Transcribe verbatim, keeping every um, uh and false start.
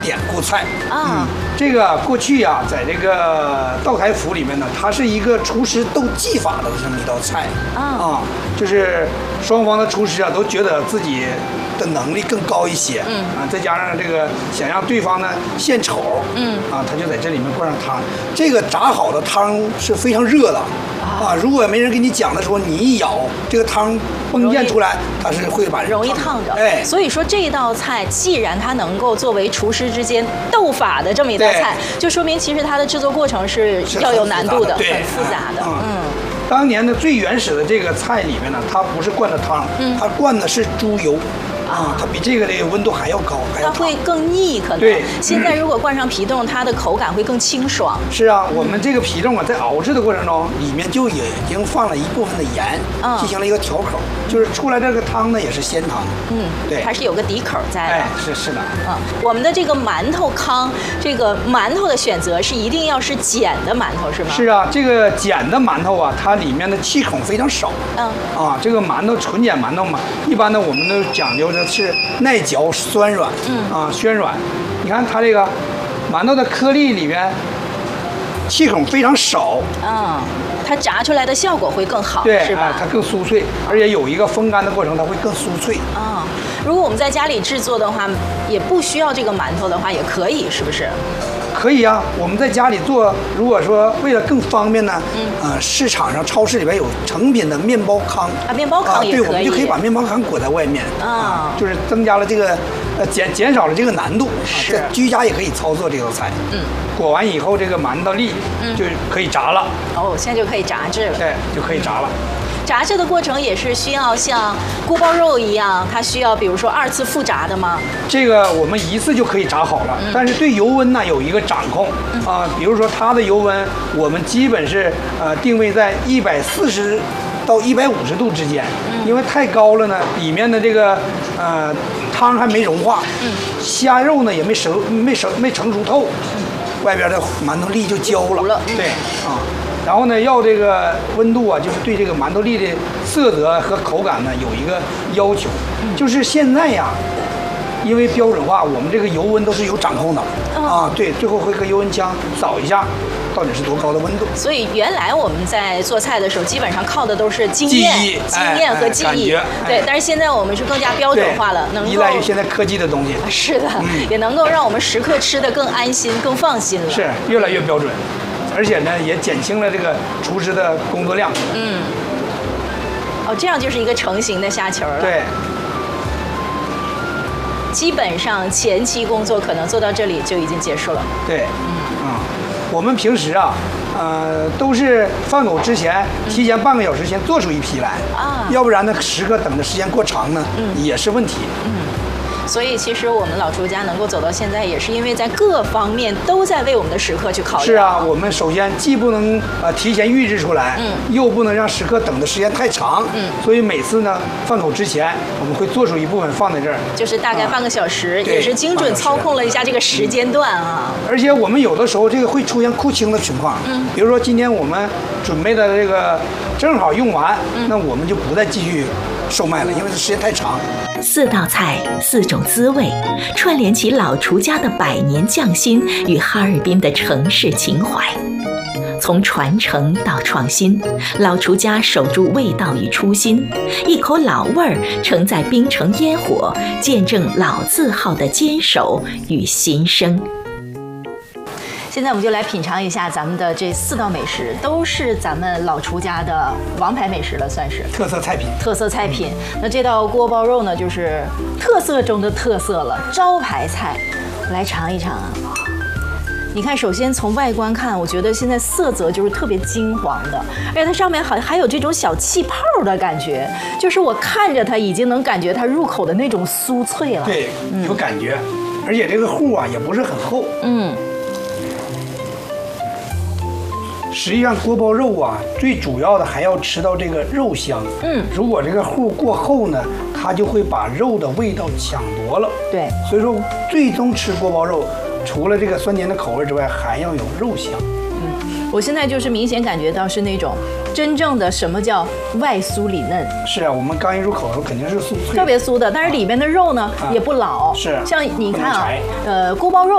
典故菜啊、 嗯，这个过去啊，在这个道台府里面呢，它是一个厨师斗技法的这么一道菜啊、啊，就是双方的厨师啊都觉得自己的能力更高一些，嗯啊，再加上这个想让对方呢献丑，嗯啊，他就在这里面灌上汤。这个炸好的汤是非常热的啊，如果没人给你讲的时候，你一舀这个汤迸溅出来，它是会把人容易烫着。 哎， 所以说这道菜既然它能够作为厨师之间斗法的这么一道菜，就说明其实它的制作过程是要有难度的，很复杂的。嗯， 当年的最原始的这个菜里面呢，它不是灌的汤，它灌的是猪油。啊，它比这个的温度还要高，还要它会更腻，可能。 对， 现在如果灌上皮冻，它的口感会更清爽。 是啊，我们这个皮冻啊，在熬制的过程中，里面就已经放了一部分的盐，嗯、进行了一个调口，就是出来这个汤呢也是鲜汤。 嗯， 对， 它是有个底口在的。 哎，是是的。 嗯，我们的这个馒头糠，这个馒头的选择是一定要是碱的馒头，是吗？ 是啊，这个碱的馒头啊，它里面的气孔非常少。嗯。啊，这个馒头纯碱馒头嘛，一般呢我们都讲究的是耐嚼、酸软，嗯啊，暄软。你看它这个馒头的颗粒里面气孔非常少， 嗯，它炸出来的效果会更好， 对， 是吧？ 啊，它更酥脆，而且有一个风干的过程，它会更酥脆。 啊、嗯，如果我们在家里制作的话，也不需要这个馒头的话，也可以，是不是？ 可以啊，我们在家里做，如果说为了更方便呢，嗯，呃，市场上、超市里边有成品的面包糠啊，面包糠也可以， 啊、对，我们就可以把面包糠裹在外面啊、 啊， 就是增加了这个，呃，减减少了这个难度， 是， 在居家也可以操作这道菜。嗯，裹完以后，这个馒头粒就可以炸了。 哦，现在就可以炸制了。 对，就可以炸了。 炸制的过程也是需要像锅包肉一样，它需要比如说二次复炸的吗？ 这个我们一次就可以炸好了，嗯、但是对油温呢有一个掌控啊、呃，比如说它的油温，我们基本是呃定位在一百四十到一百五十度之间，嗯、因为太高了呢，里面的这个呃汤还没融化，嗯、虾肉呢也没熟没熟没成熟透，嗯、外边的馒头粒就焦了， 了对啊。然后呢，要这个温度啊，就是对这个馒头粒的色泽和口感呢有一个要求。嗯、就是现在呀，因为标准化，我们这个油温都是有掌控的、哦、啊。对，最后会跟油温枪扫一下，到底是多高的温度。 所以原来我们在做菜的时候，基本上靠的都是经验、 记忆、 经验和记忆。 哎哎、 对，但是现在我们是更加标准化了，能够依赖于现在科技的东西。 是的，嗯、也能够让我们食客吃得更安心、更放心了。 是，越来越标准。而且呢，也减轻了这个厨师的工作量。 嗯，哦，这样就是一个成型的虾球了。 对， 基本上前期工作可能做到这里就已经结束了。 对，嗯嗯，我们平时啊，呃，都是饭口之前提前半个小时先做出一批来啊，要不然呢，食客等的时间过长呢，嗯、也是问题。 嗯。所以，其实我们老厨家能够走到现在，也是因为在各方面都在为我们的食客去考虑。 是啊，我们首先既不能呃提前预制出来，嗯，又不能让食客等的时间太长，嗯，所以每次呢饭口之前，我们会做出一部分放在这儿， 就是大概半个小时，啊、也是精准操控了一下这个时间段啊。 而且我们有的时候这个会出现库清的情况，嗯，比如说今天我们准备的这个正好用完，嗯、那我们就不再继续售卖了，因为这时间太长。 四道菜，四种滋味，串联起老厨家的百年匠心与哈尔滨的城市情怀。从传承到创新，老厨家守住味道与初心，一口老味儿承载冰城烟火，见证老字号的坚守与新生。 现在我们就来品尝一下咱们的这四道美食，都是咱们老厨家的王牌美食了，算是特色菜品。 特色菜品。那这道锅包肉呢，就是特色中的特色了，招牌菜。我来尝一尝啊。你看，首先从外观看，我觉得现在色泽就是特别金黄的，而且它上面好像还有这种小气泡的感觉，就是我看着它已经能感觉它入口的那种酥脆了。 对，有感觉，嗯、而且这个糊啊也不是很厚。嗯。实际上，锅包肉啊，最主要的还要吃到这个肉香。嗯，如果这个糊过厚呢，它就会把肉的味道抢夺了。 对， 所以说最终吃锅包肉，除了这个酸甜的口味之外，还要有肉香。 嗯，我现在就是明显感觉到是那种真正的什么叫外酥里嫩。 是啊，我们刚一入口的时候肯定是酥脆， 特别酥的，但是里面的肉呢、啊、也不老。 是， 像你看啊，呃，锅包肉。